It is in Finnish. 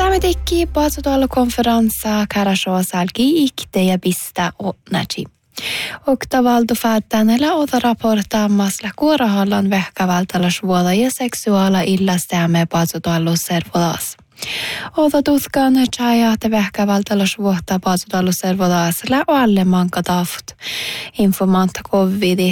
Saametikki paatsutuolla konferenssa Karashosalki ikteja pistä näci. Oktavaldu fäättänellä ota raportaamassa kuorahallan vehkävaltalas vuoda ja seksuaala illastäämme paatsutuollu servolas. Ota tutkaan chajahte vehkävaltalas vuotta paatsutuollu servolas lä alle manka taft. Informaanta covid